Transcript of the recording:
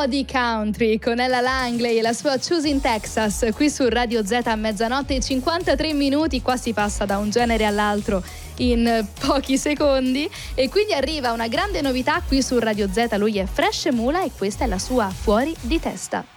po' di country con Ella Langley e la sua Choosing Texas qui su Radio Z a mezzanotte e 53 minuti. Qua si passa da un genere all'altro in pochi secondi e quindi arriva una grande novità qui su Radio Z. Lui è Fresh Mula e questa è la sua Fuori di testa.